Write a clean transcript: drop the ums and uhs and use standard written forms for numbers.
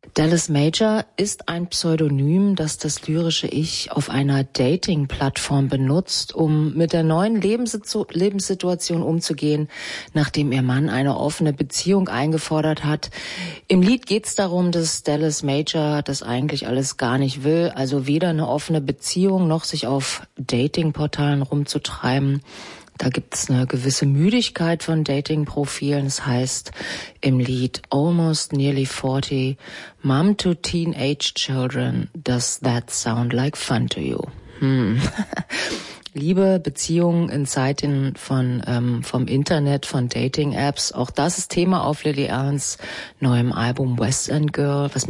Dallas Major ist ein Pseudonym, das das lyrische Ich auf einer Dating-Plattform benutzt, um mit der neuen Lebenssituation umzugehen, nachdem ihr Mann eine offene Beziehung eingefordert hat. Im Lied geht es darum, dass Dallas Major das eigentlich alles gar nicht will, also weder eine offene Beziehung noch sich auf Dating-Portalen rumzutreiben. Da gibt es eine gewisse Müdigkeit von Dating-Profilen. Das heißt im Lied Almost Nearly 40, Mom to Teenage Children, does that sound like fun to you? Liebe, Beziehungen in Zeiten vom Internet, von Dating-Apps. Auch das ist Thema auf Lily Allen's neuem Album West End Girl, was